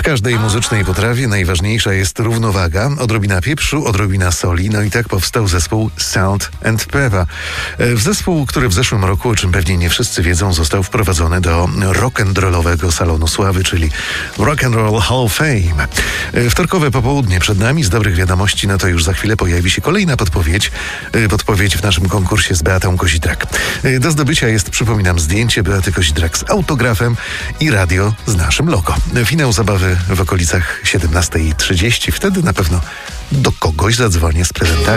każdej muzycznej potrawie najważniejsza jest równowaga, odrobina pieprzu, odrobina soli, no i tak powstał zespół Salt and Pepper. Zespół, który w zeszłym roku, o czym pewnie nie wszyscy wiedzą, został wprowadzony do rock'n'rollowego salonu sławy, czyli Rock and Roll Hall of Fame. Wtorkowe popołudnie przed nami, z dobrych wiadomości, no to już za chwilę pojawi się kolejna podpowiedź w naszym konkursie z Beatą Kozidrak. Do zdobycia jest, przypominam, zdjęcie Beaty Kozidrak z autografem i radio z naszym logo. Finał zabawy w okolicach 17:30. Wtedy na pewno do kogoś zadzwonię z prezentami.